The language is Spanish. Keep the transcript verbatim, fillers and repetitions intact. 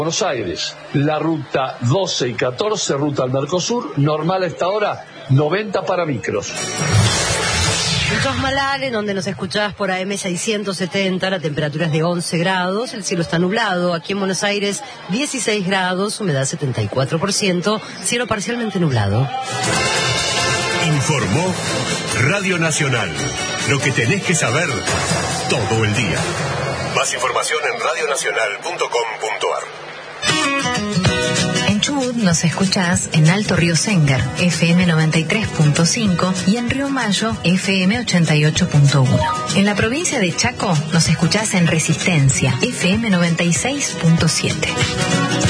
Buenos Aires, la ruta doce y catorce, ruta al Mercosur, normal a esta hora, noventa para micros. En Chosmalal, en donde nos escuchás por A M seiscientos setenta, la temperatura es de once grados, el cielo está nublado. Aquí en Buenos Aires, dieciséis grados, humedad setenta y cuatro por ciento, cielo parcialmente nublado. Informó Radio Nacional. Lo que tenés que saber todo el día. Más información en radio nacional punto com punto a r. En Chubut nos escuchás en Alto Río Sengar, F M noventa y tres punto cinco, y en Río Mayo, F M ochenta y ocho punto uno. En la provincia de Chaco nos escuchás en Resistencia, F M noventa y seis punto siete.